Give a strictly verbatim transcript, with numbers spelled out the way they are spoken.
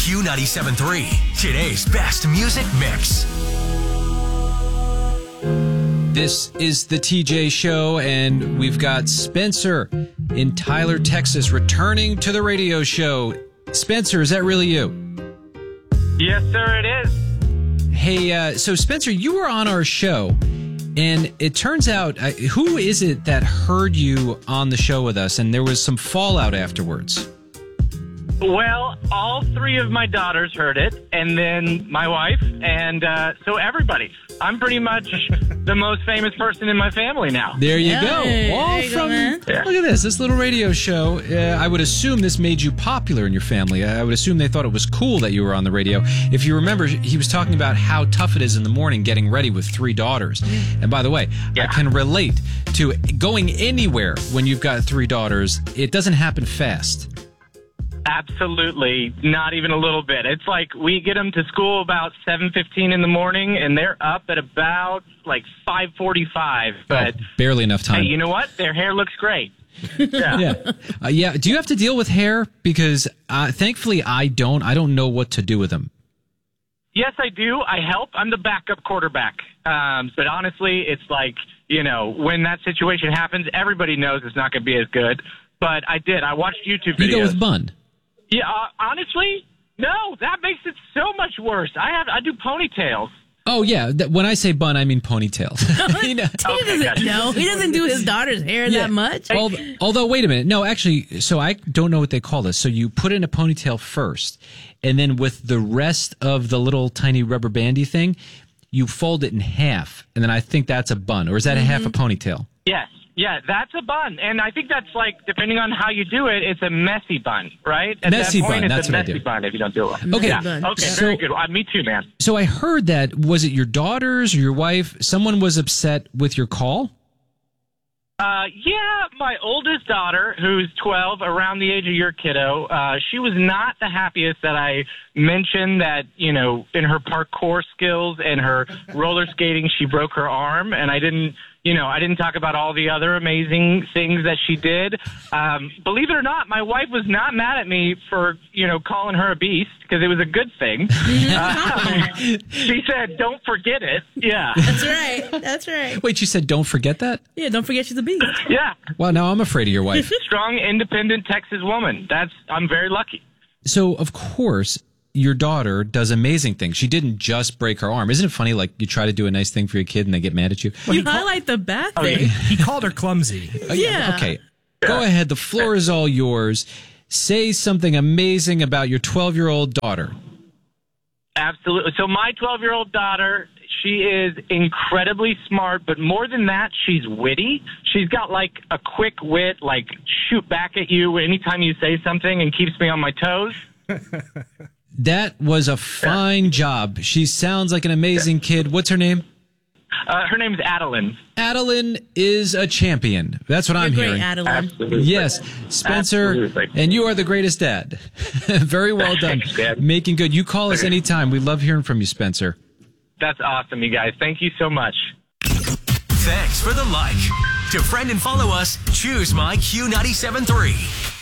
Q ninety-seven point three, today's best music mix. This is the T J Show, and we've got Spencer in Tyler, Texas, returning to the radio show. Spencer, is that really you? Yes, sir, it is. Hey, uh, so Spencer, you were on our show, and it turns out, uh, who is it that heard you on the show with us, and there was some fallout afterwards? Well, all three of my daughters heard it, and then my wife, and uh, so everybody. I'm pretty much the most famous person in my family now. There you Hey, go. All there you from, go, man. Yeah. Look at this, this little radio show. Uh, I would assume this made you popular in your family. I would assume they thought it was cool that you were on the radio. If you remember, he was talking about how tough it is in the morning getting ready with three daughters. And by the way, Yeah. I can relate to going anywhere when you've got three daughters. It doesn't happen fast. Absolutely, not even a little bit. It's like we get them to school about seven fifteen in the morning, and they're up at about like five forty-five. But Oh, barely enough time. hey, you know what? Their hair looks great. Yeah. Yeah. Uh, yeah. Do you have to deal with hair? Because uh, thankfully I don't. I don't know what to do with them. Yes, I do. I help. I'm the backup quarterback. Um, but honestly, it's like, you know, when that situation happens, everybody knows it's not going to be as good. But I did. I watched YouTube videos. You go with bun. Yeah, uh, honestly, no, that makes it so much worse. I have I do ponytails. Oh, yeah. Th- when I say bun, I mean ponytail. You know? He Okay, doesn't gotcha. know. He doesn't do his daughter's hair Yeah. that much. Al- Although, wait a minute. No, actually, so I don't know what they call this. So you put in a ponytail first, and then with the rest of the little tiny rubber bandy thing, you fold it in half, and then I think that's a bun. Or is that a half a ponytail? Yes, yeah, that's a bun. And I think that's like, depending on how you do it, it's a messy bun, right? At Messy that point, bun, it's that's a what I messy do. bun if you don't do it well. Okay. Yeah. Bun. Okay, So- very good. Uh, me too, man. So I heard that, was it your daughters or your wife? Someone was upset with your call? Uh, yeah, my oldest daughter, who's twelve, around the age of your kiddo, uh, she was not the happiest that I mentioned that, you know, in her parkour skills and her roller skating, she broke her arm. And I didn't, you know, I didn't talk about all the other amazing things that she did. Um, believe it or not, my wife was not mad at me for, you know, calling her a beast because it was a good thing. Uh, she said, don't forget it. Yeah. That's right. That's right. Wait, you said don't forget that? Yeah, don't forget she's a beast. Yeah. Well, now I'm afraid of your wife. Strong, independent Texas woman. That's, I'm very lucky. So, of course, your daughter does amazing things. She didn't just break her arm. Isn't it funny, like, you try to do a nice thing for your kid and they get mad at you? You highlight the bad thing. He called her clumsy. Oh, Yeah. Okay. Go ahead. The floor is all yours. Say something amazing about your twelve-year-old daughter. Absolutely. So my twelve-year-old daughter, she is incredibly smart, but more than that, she's witty. She's got like a quick wit, like shoot back at you anytime you say something and keeps me on my toes. That was a fine job. She sounds like an amazing kid. What's her name? Uh, her name's Adeline. Adeline is a champion. That's what I'm You're hearing. great, Adeline. Absolutely. Yes, Spencer, Absolutely. and you are the greatest dad. Very well done. Thanks, Dad. Making good. You call us anytime. We love hearing from you, Spencer. That's awesome, you guys. Thank you so much. Thanks for the like. To friend and follow us, choose My Q ninety-seven point three.